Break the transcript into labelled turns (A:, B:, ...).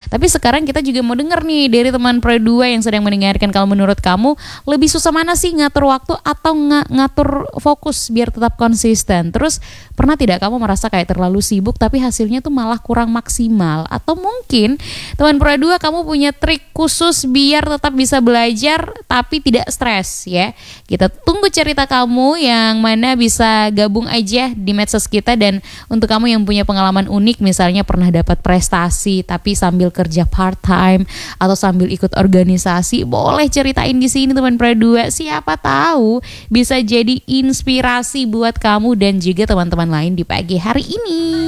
A: Tapi sekarang kita juga mau denger nih dari teman Pro 2 yang sedang mendengarkan, kalau menurut kamu lebih susah mana sih, ngatur waktu atau ngatur fokus biar tetap konsisten? Terus pernah tidak kamu merasa kayak terlalu sibuk tapi hasilnya tuh malah kurang maksimal? Atau mungkin teman Pro 2 kamu punya trik khusus biar tetap bisa belajar tapi tidak stres ya? Kita tunggu cerita kamu yang mana bisa gabung aja di medsos kita. Dan untuk kamu yang punya pengalaman unik, misalnya pernah dapat prestasi tapi sambil kerja part time atau sambil ikut organisasi, boleh ceritain di sini teman Pro 2. Siapa tahu bisa jadi inspirasi buat kamu dan juga teman-teman lain di pagi hari ini.